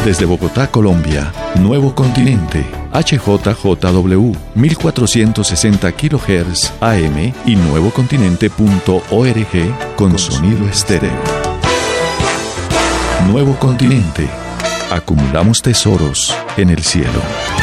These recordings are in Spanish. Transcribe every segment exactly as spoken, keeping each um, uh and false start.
Desde Bogotá, Colombia, Nuevo Continente, H J J W, mil cuatrocientos sesenta kilohertz A M y nuevocontinente punto org con, con sonido estéreo. Nuevo Continente. Acumulamos tesoros en el cielo.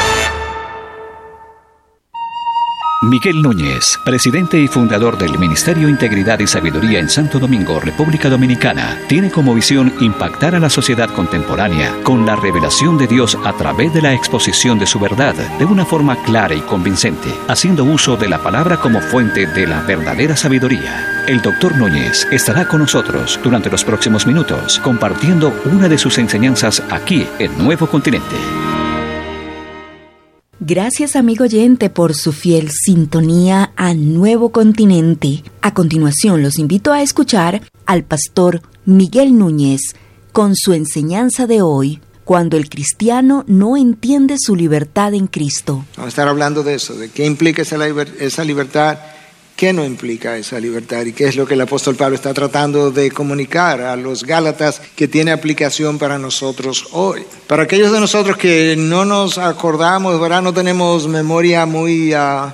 Miguel Núñez, presidente y fundador del Ministerio Integridad y Sabiduría en Santo Domingo, República Dominicana, tiene como visión impactar a la sociedad contemporánea con la revelación de Dios a través de la exposición de su verdad de una forma clara y convincente, haciendo uso de la palabra como fuente de la verdadera sabiduría. El doctor Núñez estará con nosotros durante los próximos minutos, compartiendo una de sus enseñanzas aquí en Nuevo Continente. Gracias, amigo oyente, por su fiel sintonía a Nuevo Continente. A continuación, los invito a escuchar al pastor Miguel Núñez con su enseñanza de hoy, cuando el cristiano no entiende su libertad en Cristo. Vamos a estar hablando de eso, de qué implica esa, liber- esa libertad, qué no implica esa libertad y qué es lo que el apóstol Pablo está tratando de comunicar a los Gálatas que tiene aplicación para nosotros hoy. Para aquellos de nosotros que no nos acordamos, ¿verdad? No tenemos memoria muy, uh, uh,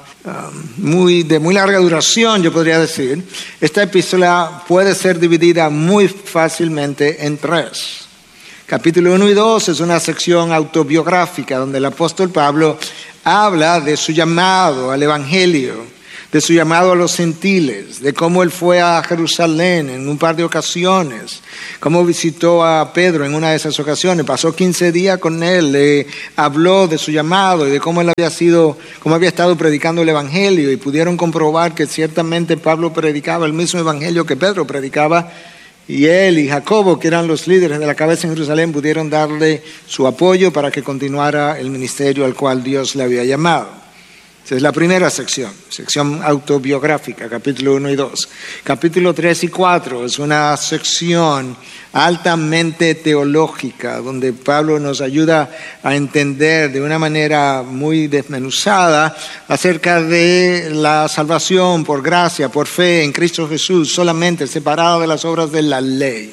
muy de muy larga duración, yo podría decir, esta epístola puede ser dividida muy fácilmente en tres. Capítulo uno y dos es una sección autobiográfica donde el apóstol Pablo habla de su llamado al evangelio, de su llamado a los gentiles, de cómo él fue a Jerusalén en un par de ocasiones, cómo visitó a Pedro en una de esas ocasiones, pasó quince días con él, le habló de su llamado y de cómo él había sido, cómo había estado predicando el evangelio, y pudieron comprobar que ciertamente Pablo predicaba el mismo evangelio que Pedro predicaba, y él y Jacobo, que eran los líderes de la cabeza en Jerusalén, pudieron darle su apoyo para que continuara el ministerio al cual Dios le había llamado. Esa es la primera sección, sección autobiográfica, capítulo uno y dos. Capítulo tres y cuatro es una sección altamente teológica, donde Pablo nos ayuda a entender de una manera muy desmenuzada acerca de la salvación por gracia, por fe en Cristo Jesús, solamente separada de las obras de la ley.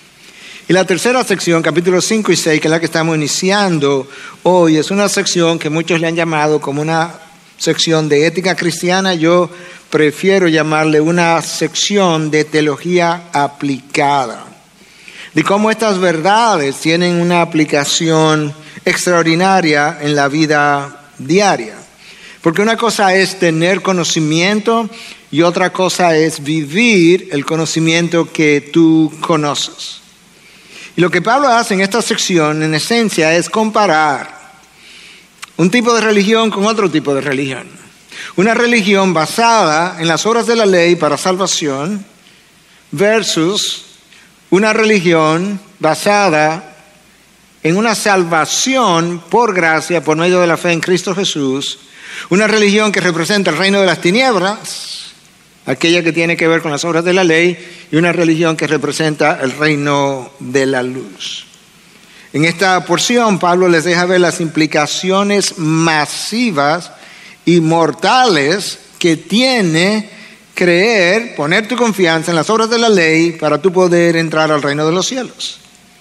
Y la tercera sección, capítulos cinco y seis, que es la que estamos iniciando hoy, es una sección que muchos le han llamado como una sección de ética cristiana. Yo prefiero llamarle una sección de teología aplicada, de cómo estas verdades tienen una aplicación extraordinaria en la vida diaria. Porque una cosa es tener conocimiento y otra cosa es vivir el conocimiento que tú conoces. Y lo que Pablo hace en esta sección, en esencia, es comparar un tipo de religión con otro tipo de religión. Una religión basada en las obras de la ley para salvación versus una religión basada en una salvación por gracia por medio de la fe en Cristo Jesús. Una religión que representa el reino de las tinieblas, aquella que tiene que ver con las obras de la ley, y una religión que representa el reino de la luz. En esta porción, Pablo les deja ver las implicaciones masivas y mortales que tiene creer, poner tu confianza en las obras de la ley para tú poder entrar al reino de los cielos.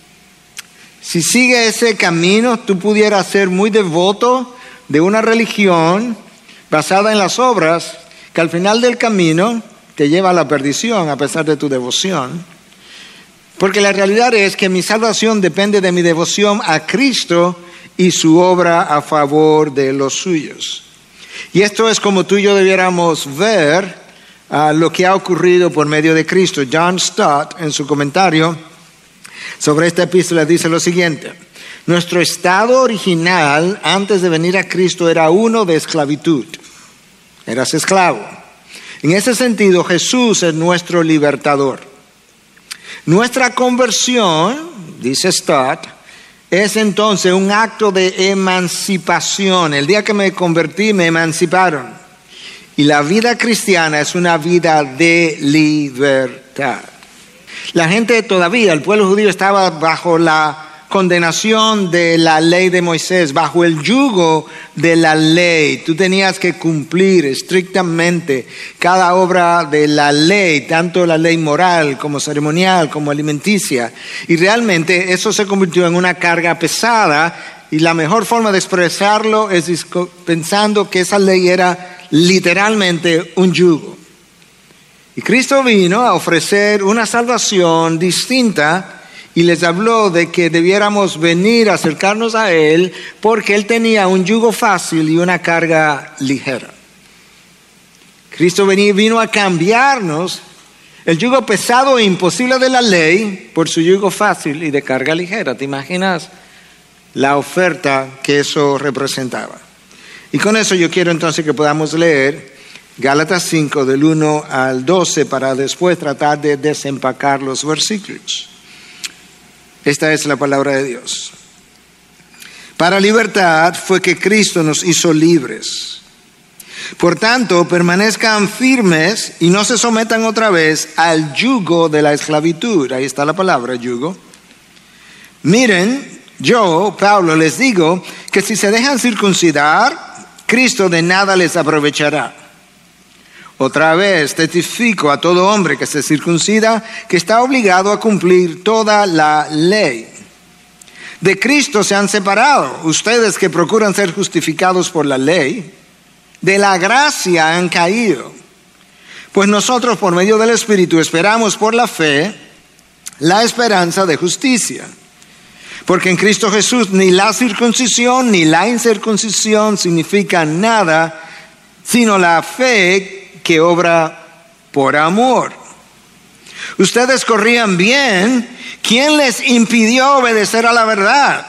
Si sigue ese camino, tú pudieras ser muy devoto de una religión basada en las obras que al final del camino te lleva a la perdición a pesar de tu devoción. Porque la realidad es que mi salvación depende de mi devoción a Cristo y su obra a favor de los suyos. Y esto es como tú y yo debiéramos ver uh, lo que ha ocurrido por medio de Cristo. John Stott, en su comentario sobre esta epístola, dice lo siguiente: nuestro estado original antes de venir a Cristo era uno de esclavitud. Eras esclavo. En ese sentido, Jesús es nuestro libertador. Nuestra conversión, dice Stott, es entonces un acto de emancipación. El día que me convertí, me emanciparon. Y la vida cristiana es una vida de libertad. La gente todavía, el pueblo judío estaba bajo la condenación de la ley de Moisés, bajo el yugo de la ley. Tú tenías que cumplir estrictamente cada obra de la ley, tanto la ley moral como ceremonial, como alimenticia. Y realmente eso se convirtió en una carga pesada, y la mejor forma de expresarlo es pensando que esa ley era literalmente un yugo. Y Cristo vino a ofrecer una salvación distinta y les habló de que debiéramos venir a acercarnos a Él porque Él tenía un yugo fácil y una carga ligera. Cristo vino a cambiarnos el yugo pesado e imposible de la ley por su yugo fácil y de carga ligera. ¿Te imaginas la oferta que eso representaba? Y con eso yo quiero entonces que podamos leer Gálatas cinco del uno al doce para después tratar de desempacar los versículos. Esta es la palabra de Dios. Para libertad fue que Cristo nos hizo libres. Por tanto, permanezcan firmes y no se sometan otra vez al yugo de la esclavitud. Ahí está la palabra yugo. Miren, yo, Pablo, les digo que si se dejan circuncidar, Cristo de nada les aprovechará. Otra vez testifico a todo hombre que se circuncida que está obligado a cumplir toda la ley. De Cristo se han separado ustedes que procuran ser justificados por la ley. De la gracia han caído. Pues nosotros por medio del Espíritu esperamos por la fe la esperanza de justicia. Porque en Cristo Jesús ni la circuncisión ni la incircuncisión significan nada, sino la fe que obra por amor. Ustedes corrían bien. ¿Quién les impidió obedecer a la verdad?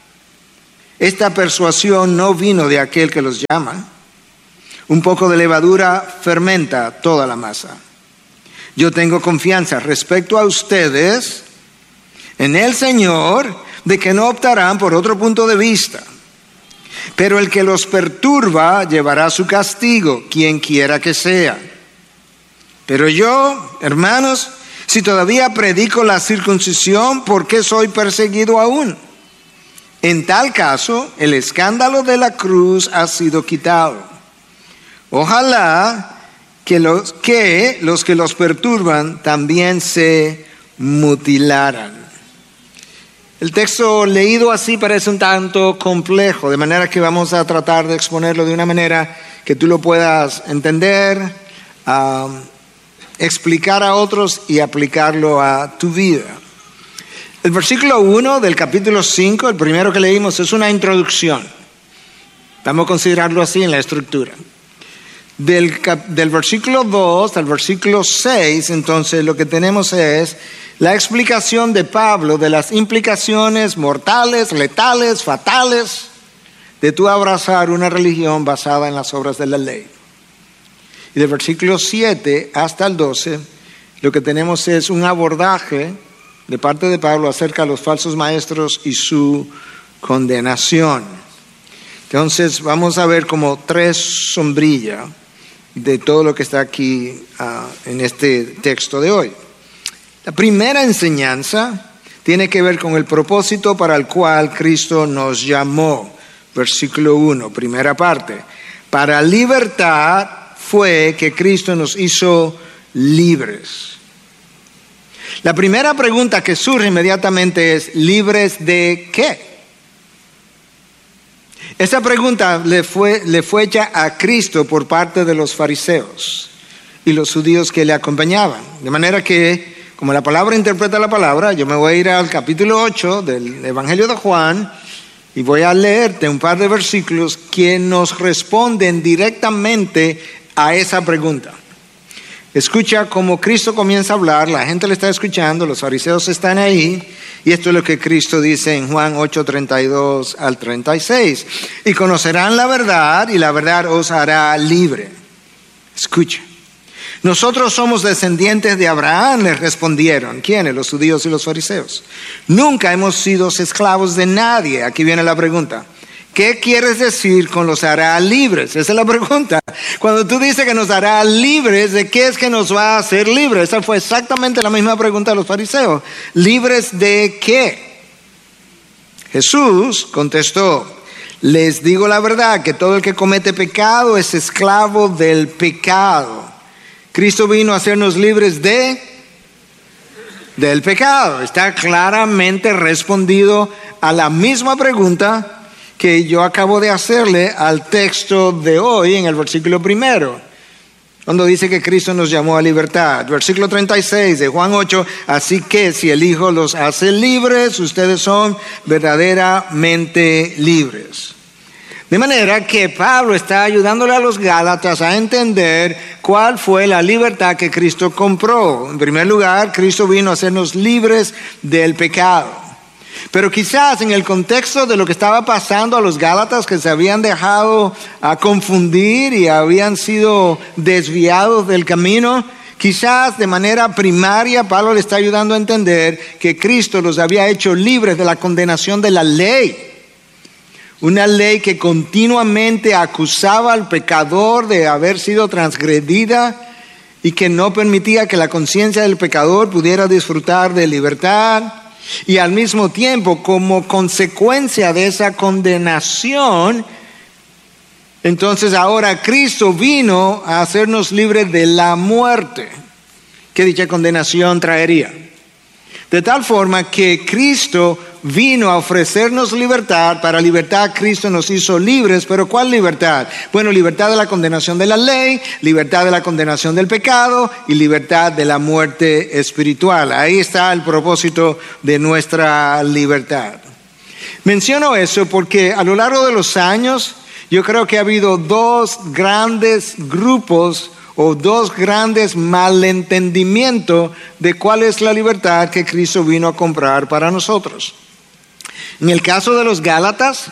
Esta persuasión no vino de aquel que los llama. Un poco de levadura fermenta toda la masa. Yo tengo confianza respecto a ustedes en el Señor de que no optarán por otro punto de vista. Pero el que los perturba llevará su castigo, quien quiera que sea. Pero yo, hermanos, si todavía predico la circuncisión, ¿por qué soy perseguido aún? En tal caso, el escándalo de la cruz ha sido quitado. Ojalá que los que los, que los perturban también se mutilaran. El texto leído así parece un tanto complejo, de manera que vamos a tratar de exponerlo de una manera que tú lo puedas entender, uh, explicar a otros y aplicarlo a tu vida. El versículo uno del capítulo cinco, el primero que leímos, es una introducción. Vamos a considerarlo así en la estructura. Del, del versículo dos al versículo seis, entonces lo que tenemos es la explicación de Pablo de las implicaciones mortales, letales, fatales de tú abrazar una religión basada en las obras de la ley. Y del versículo siete hasta el doce, lo que tenemos es un abordaje de parte de Pablo acerca de los falsos maestros y su condenación. Entonces vamos a ver como tres sombrillas de todo lo que está aquí uh, en este texto de hoy. La primera enseñanza tiene que ver con el propósito para el cual Cristo nos llamó. Versículo uno, primera parte. Para libertad fue que Cristo nos hizo libres. La primera pregunta que surge inmediatamente es, ¿libres de qué? Esa pregunta le fue, le fue hecha a Cristo por parte de los fariseos y los judíos que le acompañaban. De manera que, como la palabra interpreta la palabra, yo me voy a ir al capítulo ocho del Evangelio de Juan y voy a leerte un par de versículos que nos responden directamente a esa pregunta. Escucha cómo Cristo comienza a hablar, la gente le está escuchando, los fariseos están ahí, y esto es lo que Cristo dice en Juan ocho, treinta y dos al treinta y seis. Y conocerán la verdad, y la verdad os hará libre. Escucha. Nosotros somos descendientes de Abraham, les respondieron. ¿Quiénes? Los judíos y los fariseos. Nunca hemos sido esclavos de nadie. Aquí viene la pregunta. ¿Qué quieres decir con los hará libres? Esa es la pregunta. Cuando tú dices que nos hará libres, ¿de qué es que nos va a hacer libres? Esa fue exactamente la misma pregunta de los fariseos. ¿Libres de qué? Jesús contestó: les digo la verdad, que todo el que comete pecado es esclavo del pecado. Cristo vino a hacernos libres de, del pecado. Está claramente respondido a la misma pregunta que yo acabo de hacerle al texto de hoy en el versículo primero, cuando dice que Cristo nos llamó a libertad. Versículo treinta y seis de Juan ocho: así que si el Hijo los hace libres, ustedes son verdaderamente libres. De manera que Pablo está ayudándole a los Gálatas a entender cuál fue la libertad que Cristo compró. En primer lugar, Cristo vino a hacernos libres del pecado. Pero quizás en el contexto de lo que estaba pasando a los Gálatas, que se habían dejado a confundir y habían sido desviados del camino, quizás de manera primaria Pablo le está ayudando a entender que Cristo los había hecho libres de la condenación de la ley. Una ley que continuamente acusaba al pecador de haber sido transgredida y que no permitía que la conciencia del pecador pudiera disfrutar de libertad. Y al mismo tiempo, como consecuencia de esa condenación, entonces ahora Cristo vino a hacernos libres de la muerte que dicha condenación traería. De tal forma que Cristo vino a ofrecernos libertad. Para libertad Cristo nos hizo libres. ¿Pero cuál libertad? Bueno, libertad de la condenación de la ley, libertad de la condenación del pecado y libertad de la muerte espiritual. Ahí está el propósito de nuestra libertad. Menciono eso porque a lo largo de los años yo creo que ha habido dos grandes grupos o dos grandes malentendimientos de cuál es la libertad que Cristo vino a comprar para nosotros. En el caso de los Gálatas,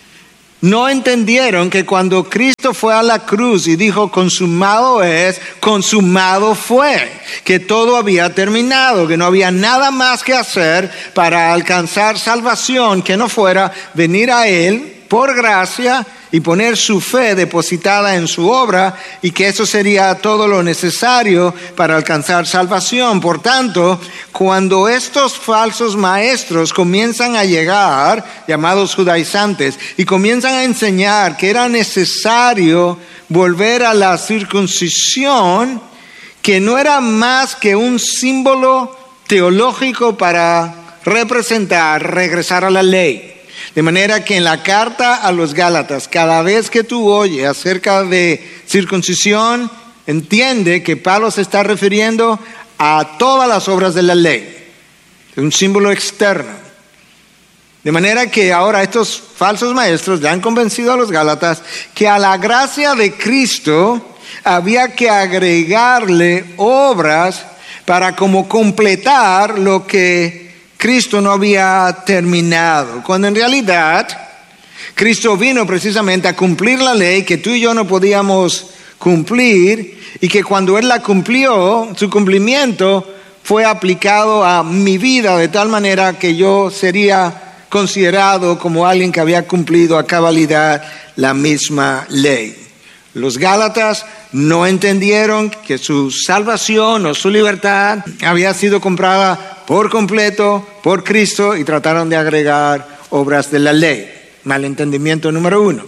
no entendieron que cuando Cristo fue a la cruz y dijo consumado es, consumado fue, que todo había terminado, que no había nada más que hacer para alcanzar salvación que no fuera venir a Él por gracia y poner su fe depositada en su obra, y que eso sería todo lo necesario para alcanzar salvación. Por tanto, cuando estos falsos maestros comienzan a llegar, llamados judaizantes, y comienzan a enseñar que era necesario volver a la circuncisión, que no era más que un símbolo teológico para representar regresar a la ley. De manera que en la carta a los Gálatas, cada vez que tú oyes acerca de circuncisión, entiende que Pablo se está refiriendo a todas las obras de la ley. Es un símbolo externo. De manera que ahora estos falsos maestros ya han convencido a los Gálatas que a la gracia de Cristo había que agregarle obras para como completar lo que Cristo no había terminado, cuando en realidad Cristo vino precisamente a cumplir la ley que tú y yo no podíamos cumplir, y que cuando Él la cumplió, su cumplimiento fue aplicado a mi vida de tal manera que yo sería considerado como alguien que había cumplido a cabalidad la misma ley. Los Gálatas no entendieron que su salvación o su libertad había sido comprada por completo por Cristo y trataron de agregar obras de la ley. Malentendimiento número uno.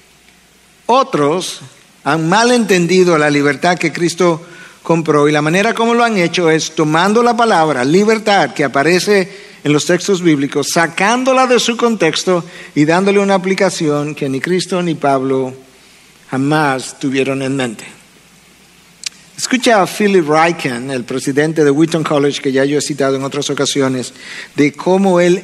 Otros han malentendido la libertad que Cristo compró, y la manera como lo han hecho es tomando la palabra libertad que aparece en los textos bíblicos, sacándola de su contexto y dándole una aplicación que ni Cristo ni Pablo jamás tuvieron en mente. Escucha a Philip Ryken, el presidente de Wheaton College, que ya yo he citado en otras ocasiones, de cómo él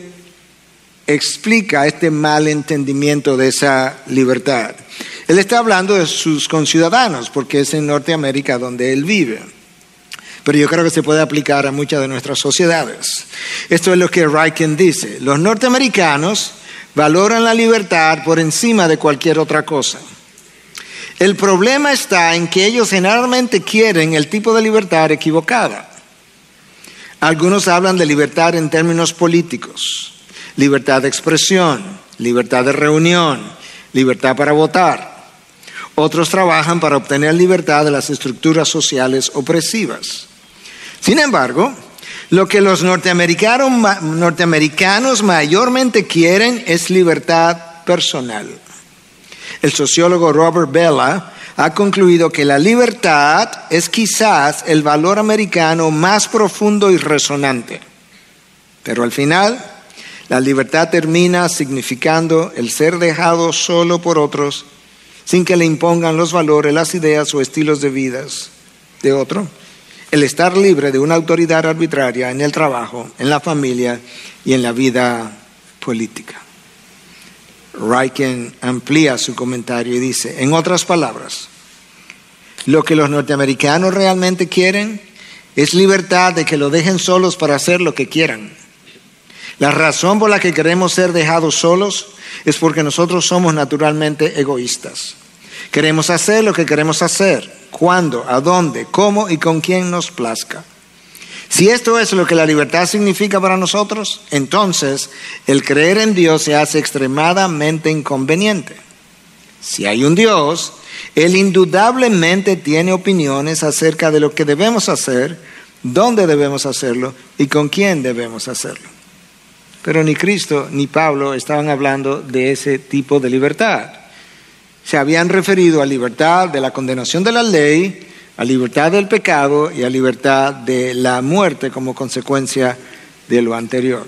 explica este malentendimiento de esa libertad. Él está hablando de sus conciudadanos, porque es en Norteamérica donde él vive. Pero yo creo que se puede aplicar a muchas de nuestras sociedades. Esto es lo que Ryken dice: los norteamericanos valoran la libertad por encima de cualquier otra cosa. El problema está en que ellos generalmente quieren el tipo de libertad equivocada. Algunos hablan de libertad en términos políticos, libertad de expresión, libertad de reunión, libertad para votar. Otros trabajan para obtener libertad de las estructuras sociales opresivas. Sin embargo, Lo que los norteamericanos, norteamericanos mayormente quieren es libertad personal. El sociólogo Robert Bellah ha concluido que la libertad es quizás el valor americano más profundo y resonante. Pero al final, la libertad termina significando el ser dejado solo por otros, sin que le impongan los valores, las ideas o estilos de vida de otro. El estar libre de una autoridad arbitraria en el trabajo, en la familia y en la vida política. Ryken amplía su comentario y dice, en otras palabras, lo que los norteamericanos realmente quieren es libertad de que lo dejen solos para hacer lo que quieran. La razón por la que queremos ser dejados solos es porque nosotros somos naturalmente egoístas. Queremos hacer lo que queremos hacer, cuándo, a dónde, cómo y con quién nos plazca. Si esto es lo que la libertad significa para nosotros, entonces el creer en Dios se hace extremadamente inconveniente. Si hay un Dios, Él indudablemente tiene opiniones acerca de lo que debemos hacer, dónde debemos hacerlo y con quién debemos hacerlo. Pero ni Cristo ni Pablo estaban hablando de ese tipo de libertad. Se habían referido a libertad de la condenación de la ley, a libertad del pecado y a libertad de la muerte como consecuencia de lo anterior.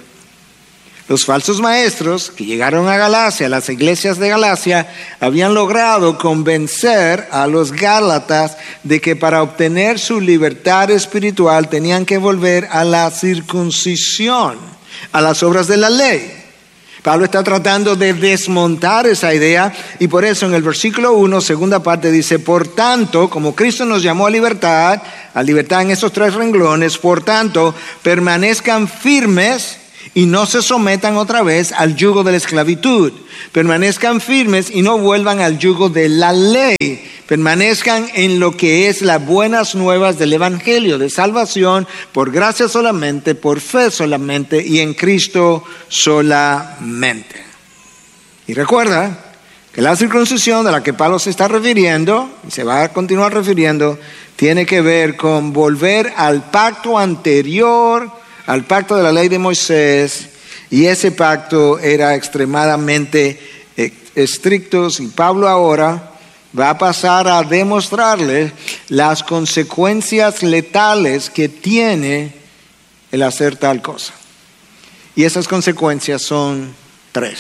Los falsos maestros que llegaron a Galacia, a las iglesias de Galacia, habían logrado convencer a los gálatas de que para obtener su libertad espiritual tenían que volver a la circuncisión, a las obras de la ley. Pablo está tratando de desmontar esa idea y por eso en el versículo uno, segunda parte dice, por tanto, como Cristo nos llamó a libertad, a libertad en esos tres renglones, por tanto, permanezcan firmes y no se sometan otra vez al yugo de la esclavitud. Permanezcan firmes y no vuelvan al yugo de la ley. Permanezcan en lo que es las buenas nuevas del Evangelio de salvación por gracia solamente, por fe solamente y en Cristo solamente. Y recuerda que la circuncisión de la que Pablo se está refiriendo, y se va a continuar refiriendo, tiene que ver con volver al pacto anterior, al pacto de la ley de Moisés, y ese pacto era extremadamente estricto. Y Pablo ahora va a pasar a demostrarles las consecuencias letales que tiene el hacer tal cosa. Y esas consecuencias son tres.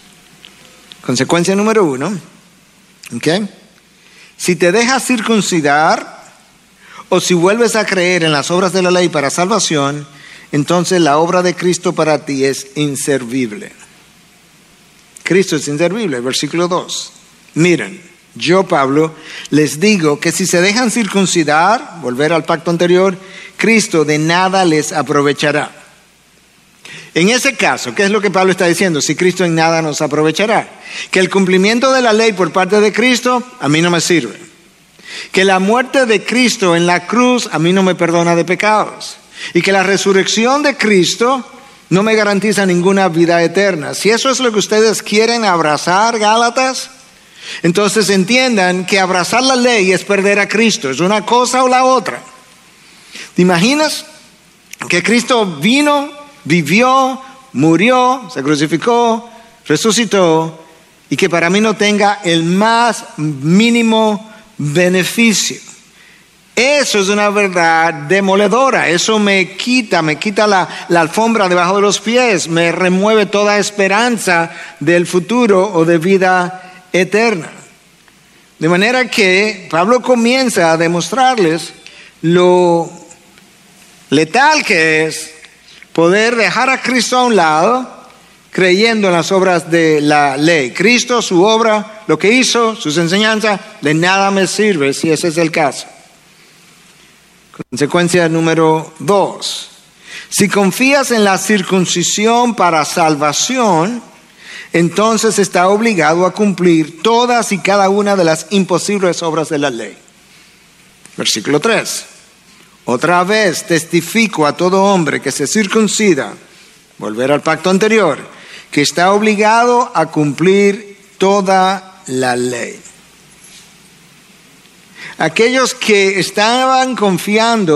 Consecuencia número uno, ¿okay? Si te dejas circuncidar o si vuelves a creer en las obras de la ley para salvación, entonces la obra de Cristo para ti es inservible. Cristo es inservible, versículo dos. Miren, yo, Pablo, les digo que si se dejan circuncidar, volver al pacto anterior, Cristo de nada les aprovechará. En ese caso, ¿qué es lo que Pablo está diciendo? Si Cristo en nada nos aprovechará. Que el cumplimiento de la ley por parte de Cristo a mí no me sirve. Que la muerte de Cristo en la cruz a mí no me perdona de pecados. Y que la resurrección de Cristo no me garantiza ninguna vida eterna. Si eso es lo que ustedes quieren abrazar, Gálatas, entonces entiendan que abrazar la ley es perder a Cristo. Es una cosa o la otra. ¿Te imaginas que Cristo vino, vivió, murió, se crucificó, resucitó y que para mí no tenga el más mínimo beneficio? Eso es una verdad demoledora. Eso me quita, me quita la, la alfombra debajo de los pies, me remueve toda esperanza del futuro o de vida eterna. De manera que Pablo comienza a demostrarles lo letal que es poder dejar a Cristo a un lado creyendo en las obras de la ley. Cristo, su obra, lo que hizo, sus enseñanzas, de nada me sirve si ese es el caso. Consecuencia número dos. Si confías en la circuncisión para salvación, entonces está obligado a cumplir todas y cada una de las imposibles obras de la ley. Versículo tres. Otra vez testifico a todo hombre que se circuncida, volver al pacto anterior, que está obligado a cumplir toda la ley. Aquellos que estaban confiando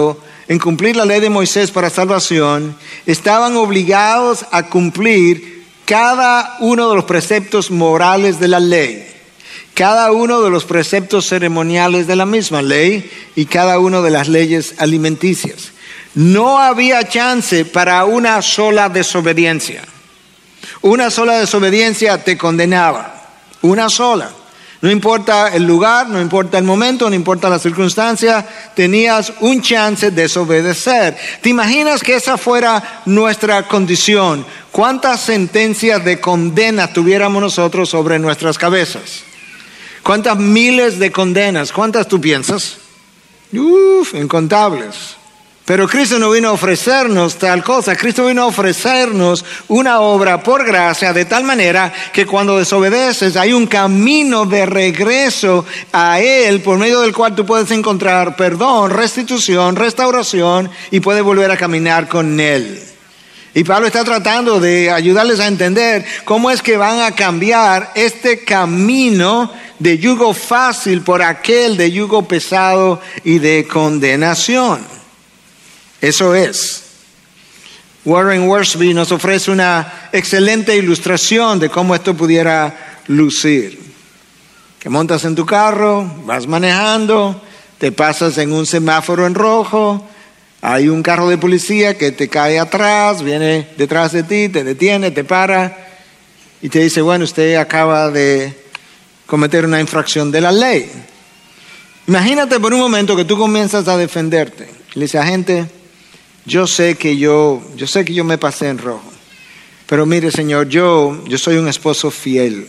en cumplir la ley de Moisés para salvación, estaban obligados a cumplir cada uno de los preceptos morales de la ley, cada uno de los preceptos ceremoniales de la misma ley y cada una de las leyes alimenticias. No había chance para una sola desobediencia. Una sola desobediencia te condenaba. Una sola. No importa el lugar, no importa el momento, no importa la circunstancia, tenías un chance de desobedecer. ¿Te imaginas que esa fuera nuestra condición? ¿Cuántas sentencias de condena tuviéramos nosotros sobre nuestras cabezas? ¿Cuántas miles de condenas? ¿Cuántas tú piensas? Uf, incontables. Pero Cristo no vino a ofrecernos tal cosa. Cristo vino a ofrecernos una obra por gracia de tal manera que cuando desobedeces hay un camino de regreso a Él por medio del cual tú puedes encontrar perdón, restitución, restauración y puedes volver a caminar con Él. Y Pablo está tratando de ayudarles a entender cómo es que van a cambiar este camino de yugo fácil por aquel de yugo pesado y de condenación. Eso es. Warren Wiersbe nos ofrece una excelente ilustración de cómo esto pudiera lucir. Que montas en tu carro, vas manejando, te pasas en un semáforo en rojo, hay un carro de policía que te cae atrás, viene detrás de ti, te detiene, te para y te dice, bueno, usted acaba de cometer una infracción de la ley. Imagínate por un momento que tú comienzas a defenderte. Le dice, agente, Yo sé que yo, yo sé que yo me pasé en rojo, pero mire, Señor, yo, yo soy un esposo fiel.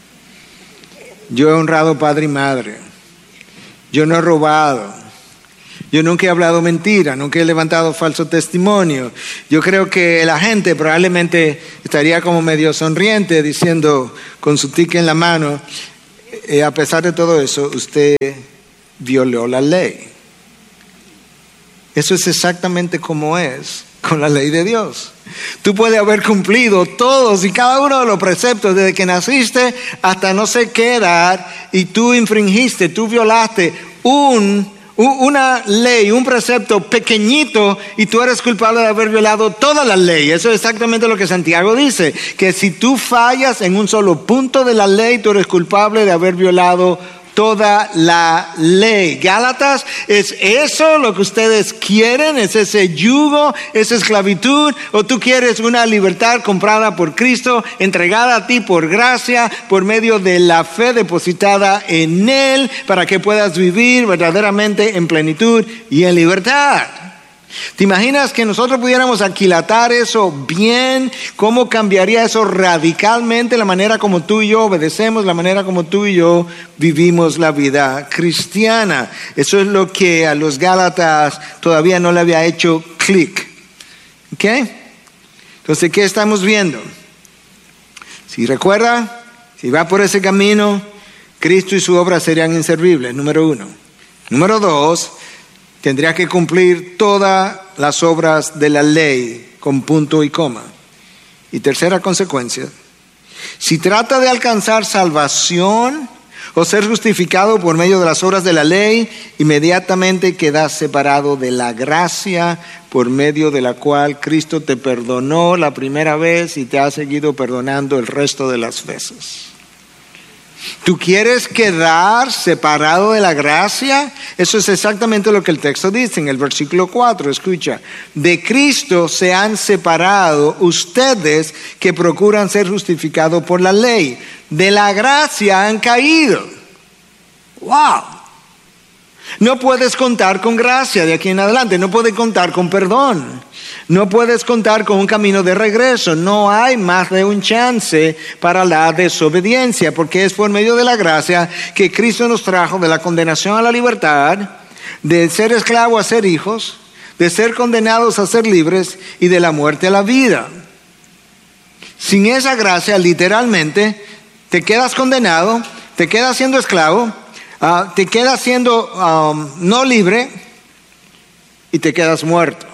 Yo he honrado padre y madre. Yo no he robado. Yo nunca he hablado mentira, nunca he levantado falso testimonio. Yo creo que la gente probablemente estaría como medio sonriente diciendo con su ticket en la mano, eh, a pesar de todo eso, usted violó la ley. Eso es exactamente como es con la ley de Dios. Tú puedes haber cumplido todos y cada uno de los preceptos desde que naciste hasta no sé qué edad y tú infringiste, tú violaste un, una ley, un precepto pequeñito y tú eres culpable de haber violado toda la ley. Eso es exactamente lo que Santiago dice, que si tú fallas en un solo punto de la ley, tú eres culpable de haber violado toda la ley. Gálatas, ¿es eso lo que ustedes quieren? ¿Es ese yugo, esa esclavitud? ¿O tú quieres una libertad comprada por Cristo, entregada a ti por gracia, por medio de la fe depositada en Él, para que puedas vivir verdaderamente en plenitud y en libertad? ¿Te imaginas que nosotros pudiéramos aquilatar eso bien? ¿Cómo cambiaría eso radicalmente la manera como tú y yo obedecemos, la manera como tú y yo vivimos la vida cristiana? Eso es lo que a los Gálatas todavía no le había hecho clic. ¿Ok? Entonces, ¿qué estamos viendo? Si recuerda, si va por ese camino, Cristo y su obra serían inservibles, número uno. Número dos, tendría que cumplir todas las obras de la ley con punto y coma. Y tercera consecuencia, si trata de alcanzar salvación o ser justificado por medio de las obras de la ley, inmediatamente quedas separado de la gracia por medio de la cual Cristo te perdonó la primera vez y te ha seguido perdonando el resto de las veces. ¿Tú quieres quedar separado de la gracia? Eso es exactamente lo que el texto dice en el versículo cuatro. Escucha, de Cristo se han separado ustedes que procuran ser justificados por la ley. De la gracia han caído. ¡Wow! No puedes contar con gracia de aquí en adelante. No puedes contar con perdón. No puedes contar con un camino de regreso. No hay más de un chance para la desobediencia, porque es por medio de la gracia que Cristo nos trajo de la condenación a la libertad, de ser esclavo a ser hijos, de ser condenados a ser libres y de la muerte a la vida. Sin esa gracia, literalmente, te quedas condenado, te quedas siendo esclavo, uh, te quedas siendo um, no libre y te quedas muerto.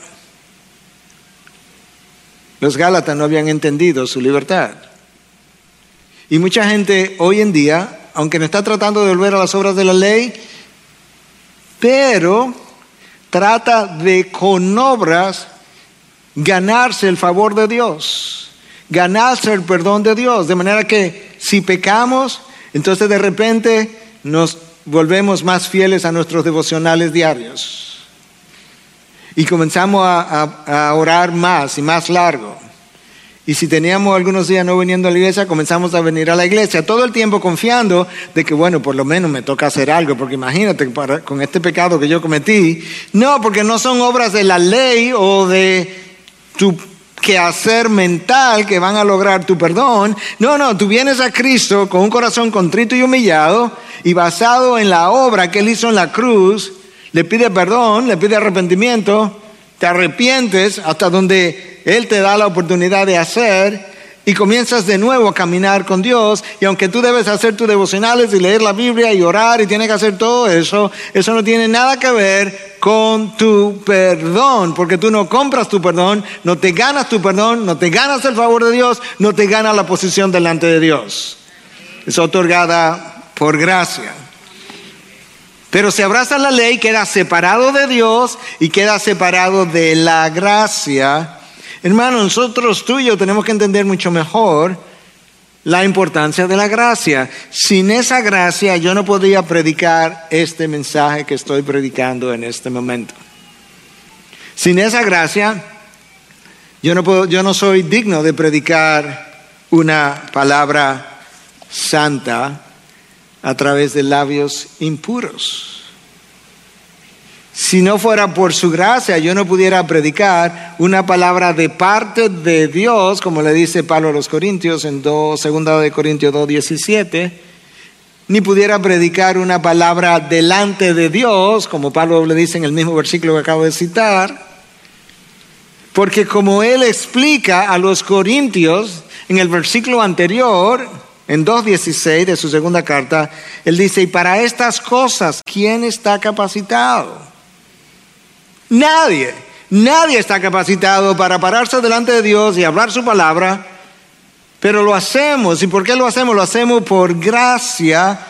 Los Gálatas no habían entendido su libertad. Y mucha gente hoy en día, aunque no está tratando de volver a las obras de la ley, pero trata de con obras ganarse el favor de Dios, ganarse el perdón de Dios. De manera que si pecamos, entonces de repente nos volvemos más fieles a nuestros devocionales diarios. Y comenzamos a, a, a orar más y más largo. Y si teníamos algunos días no viniendo a la iglesia, comenzamos a venir a la iglesia. Todo el tiempo confiando de que, bueno, por lo menos me toca hacer algo. Porque imagínate, para, con este pecado que yo cometí. No, porque no son obras de la ley o de tu quehacer mental que van a lograr tu perdón. No, no, tú vienes a Cristo con un corazón contrito y humillado. Y basado en la obra que Él hizo en la cruz, le pide perdón, le pide arrepentimiento. Te arrepientes hasta donde Él te da la oportunidad de hacer y comienzas de nuevo a caminar con Dios. Y aunque tú debes hacer tus devocionales y leer la Biblia y orar y tienes que hacer todo eso, eso no tiene nada que ver con tu perdón, porque tú no compras tu perdón, no te ganas tu perdón, no te ganas el favor de Dios, no te ganas la posición delante de Dios. Es otorgada por gracia. Pero si abrazas la ley, quedas separado de Dios y quedas separado de la gracia. Hermano, nosotros tú y yo tenemos que entender mucho mejor la importancia de la gracia. Sin esa gracia yo no podría predicar este mensaje que estoy predicando en este momento. Sin esa gracia yo no puedo, yo no soy digno de predicar una palabra santa a través de labios impuros. Si no fuera por su gracia, yo no pudiera predicar una palabra de parte de Dios, como le dice Pablo a los Corintios en dos de Corintios dos diecisiete, ni pudiera predicar una palabra delante de Dios, como Pablo le dice en el mismo versículo que acabo de citar, porque como él explica a los Corintios en el versículo anterior, en dos dieciséis de su segunda carta, él dice, y para estas cosas, ¿quién está capacitado? Nadie, nadie está capacitado para pararse delante de Dios y hablar su palabra, pero lo hacemos. ¿Y por qué lo hacemos? Lo hacemos por gracia,